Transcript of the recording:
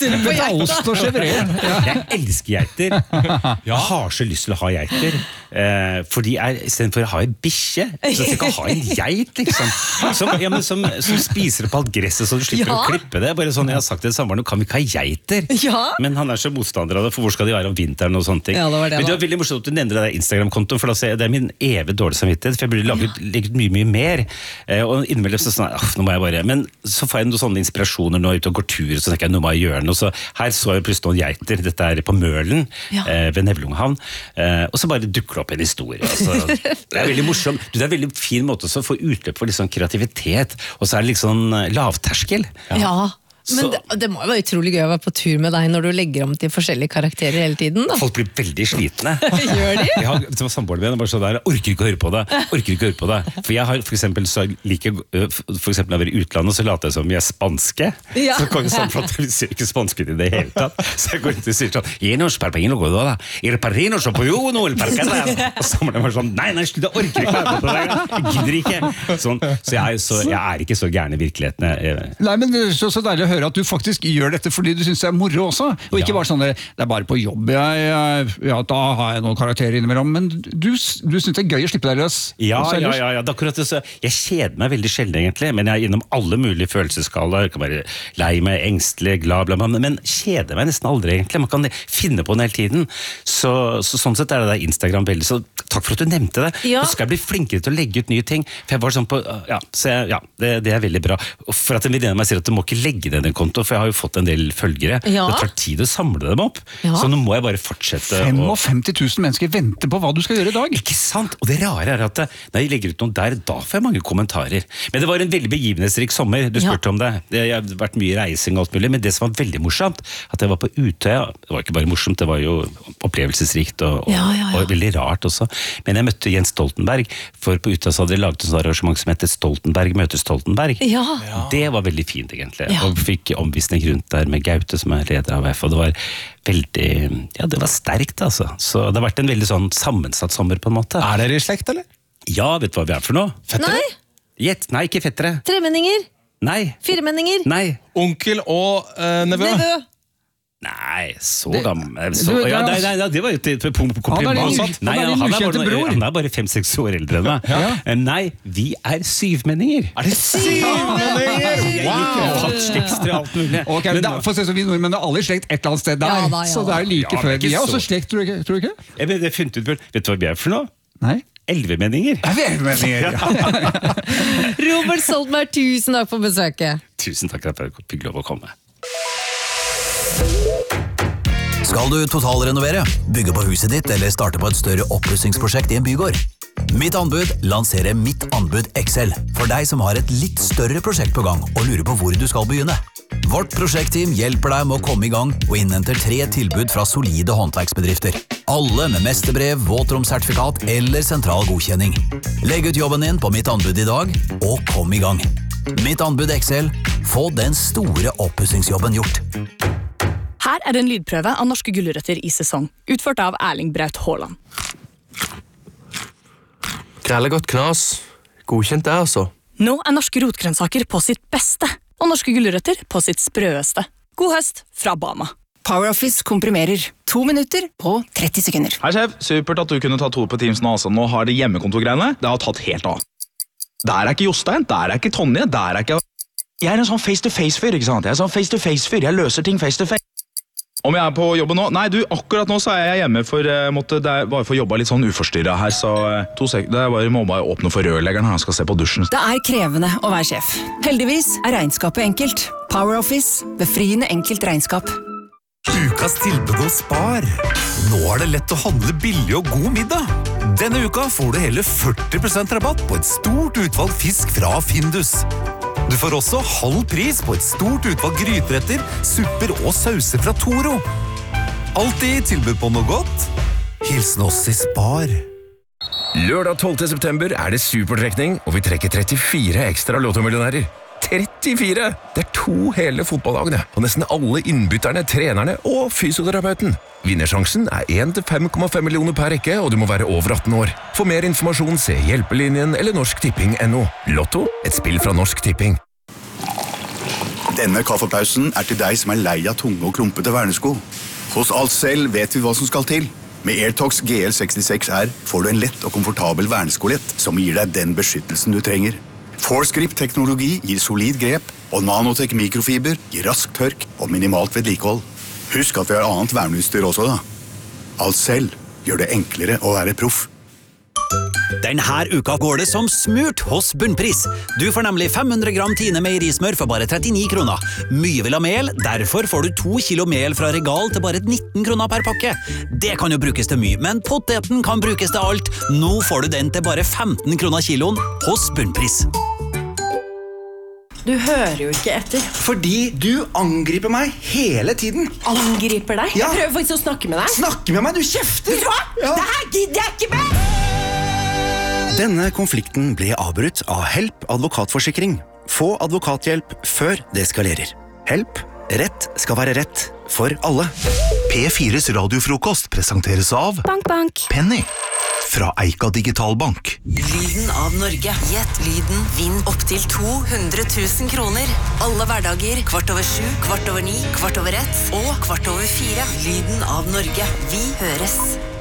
putter på Ost og chèvre. Jeg elsker geiter. Jeg har så lyst til å ha geiter. Fordi I stedet for å ha en bikkje, så jeg kan ha en geit, liksom. Som spiser opp alt gresset, så du slipper å klippe det. Bare sånn, jeg har sagt det samme, nå kan vi ikke ha geiter. Men han så motstander av det, for hvor skal de være om vinteren og sånne ting. Men det var veldig morsomt at du nevner det der Instagram-kontoen, for det min evig dårlig samvittighet, for jeg burde legget mye mer. Og innimellom så sånn, nå må jeg bare, men så får jeg noen sånne inspirasjoner nå ut og går tur, så tenker jeg, nå må jeg gjøre noe, så her så jeg plutselig noen geiter, dette på Mølen, ved Nevlunghavn, og så bare dukker det opp en historie, så det veldig morsomt, det en veldig fin måte å få utløp for litt sånn kreativitet, og så det litt sånn lavterskel. Men det må jo være utrolig gøy å være på tur med deg når du legger om til forskjellige karakterer hele tiden da. Folk blir veldig slitne. Gjør de? Jeg har samboeren min bare så der, orker ikke å høre på det. For jeg har for eksempel så like, for eksempel når jeg var i utlandet så later jeg som jeg spanske. Så kan jeg samtidig si ikke spanske til det hele tatt. Så jeg går ut og sier sånn, «Llenos parpaino gododa, el parrino sopojuno, el parcada». Og så er det sånn, nei, slutt, jeg orker ikke være på det. Jeg gidder ikke. Sånn, så jeg ikke så gærne i virkeligheten. Nei, men det så deilig å høre at du faktisk gjør dette fordi du synes det moro også, og ikke bare sånn det bare på jobb, da har jeg noen karakterer innimellom, men du synes det gøy å slippe deg løs. Ja, det akkurat det, så jeg kjeder meg veldig sjelden egentlig, men jeg gjennom alle mulige følelsesskaler, jeg kan være lei meg, engstelig, glad, bla, men kjeder meg nesten aldri egentlig, man kan finne på den hele tiden, så sånn sett det der Instagram veldig, så takk for at du nevnte det, nå skal jeg bli flinkere til å legge ut nye ting, for jeg var sånn på, det veldig bra, og for at en venninne av meg sier at du må ikke legge den konto, for jeg har jo fått en del følgere. Det tar tid å samle dem opp. Så nå må jeg bare fortsette. 55 000 mennesker venter på hva du skal gjøre i dag. Ikke sant? Og det rare at når jeg legger ut noen der, da får jeg mange kommentarer. Men det var en veldig begivenhetsrik sommer, du spurte om det. Det har vært mye reising og alt mulig, men det som var veldig morsomt, at jeg var på Utøya, det var ikke bare morsomt, det var jo opplevelsesrikt og veldig rart også. Men jeg møtte Jens Stoltenberg, for på Utøya så hadde de laget et arrangement som heter Stoltenberg møter Stoltenberg. Det var veldig fint egentlig. Og fikk omvisning rundt der med Gaute som leder av AUF, og det var veldig, det var sterkt altså. Så det har vært en veldig sånn sammensatt sommer på en måte. Dere i slekt, eller? Ja, vet du hva vi for noe? Fettere? Nei, ikke fettere. Tremenninger? Nei. Firemenninger? Nei. Onkel og nevø? Nei, så gammel Nei, det var jo et kompliment. Han bare 5-6 år eldre enn meg. Nei, vi syvmenninger. Det syvmenninger? Wow! Slektstre og alt mulig. For å se så vi nordmenn alle i slekt et eller annet sted der, så det like før. Vi også slekt, tror du ikke? Jeg vet du hva vi for noe? Nei. 11-menninger. Robert Stoltenberg, tusen takk for besøket. Tusen takk for at jeg fikk lov å komme. Skal du totalrenovere, bygge på huset ditt eller starte på et større oppussingsprosjekt i en bygård? Mitt anbud lanserer Mitt anbud XL for deg som har et litt større prosjekt på gang og lurer på hvor du skal begynne. Vårt prosjektteam hjelper deg med å komme i gang og innhenter 3 tilbud fra solide håndverksbedrifter. Alle med mesterbrev, våtromsertifikat eller sentral godkjenning. Legg ut jobben din på Mitt anbud i dag, og kom i gang. Mitt anbud XL, få den store oppussingsjobben gjort. Her en lydprøve av norske gulrøtter i sesong, utført av Erling Braut Haaland. Grelle godt knas. Godkjent det, altså. Nå norske rotgrønnsaker på sitt beste, og norske gulrøtter på sitt sprøeste. God høst fra Bama. PowerOffice komprimerer 2 minutter på 30 sekunder. Hei sjef, supert at du kunne ta 2 på Teams nå. Altså. Nå har det hjemmekontorgreiene, det har tatt helt av. Der ikke Jostein, der ikke Tonje, der ikke... Jeg en sånn face-to-face-fyr, ikke sant? Jeg sånn face-to-face-fyr, jeg løser ting face-to-face. Om jeg på jobben nå? Nei, du, akkurat nå så jeg hjemme for bare for å jobbe litt sånn uforstyrret her, så 2 sekunder, må bare åpne for rørleggeren, han skal se på dusjen. Det krevende å være sjef. Heldigvis regnskapet enkelt. PowerOffice, befriende enkelt regnskap. Ukas tilbud hos Spar. Nå det lett å handle billig og god middag. Denne uka får du hele 40% rabatt på et stort utvalg fisk fra Findus. Du får også halv pris på et stort utvalg gryteretter, supper og sauser fra Toro. Alltid tilbud på noe godt. Hilsen oss i Spar. Lørdag 12. september det supertrekning, og vi trekker 34 ekstra lottomillionærer. 34! Det 2 hele fotballlagene, og nesten alle innbytterne, trenerne og fysioterapeuten. Vinnersjansen 1 til 5,5 millioner per rekke, og du må være over 18 år. For mer informasjon, se Hjelpelinjen eller norsktipping.no. Lotto, et spill fra Norsk Tipping. Denne kaffepausen til deg som lei av tunge og klumpete vernesko. Hos Ahlsell vet vi hva som skal til. Med Airtox GL66R får du en lett og komfortabel verneskolett som gir deg den beskyttelsen du trenger. Force-grip-teknologi gir solid grep, og Nanotech mikrofiber gir rask tørk og minimalt vedlikehold. Husk at vi har annet verneutstyr også da. Ahlsell gjør det enklere å være proff. Denne uka går det som smurt hos Bunnpris. Du får nemlig 500 gram Tine meierismør for bare 39 kroner. Mye vil ha mel, derfor får du 2 kilo mel fra Regal til bare 19 kroner per pakke. Det kan jo brukes til mye, men poteten kan brukes til alt. Nå får du den til bare 15 kroner kiloen hos Bunnpris. Du hører jo ikke etter. Fordi du angriper meg hele tiden. Angriper deg? Ja. Jeg prøver faktisk å snakke med deg. Snakke med meg, du kjefter! Vet du hva? Ja. Det her gidder jeg ikke med! Denne konflikten ble avbrutt av Help advokatforsikring. Få advokathjelp før det eskalerer. Help. Rett skal være rett for alle. P4s radiofrokost presenteres av Bank, bank. Penny fra Eika Digitalbank. Lyden av Norge. Gjett lyden. Vinn opp til 200 000 kroner. Alle hverdager 7:15, 7:15, 9:15 og 4:15. Lyden av Norge. Vi høres.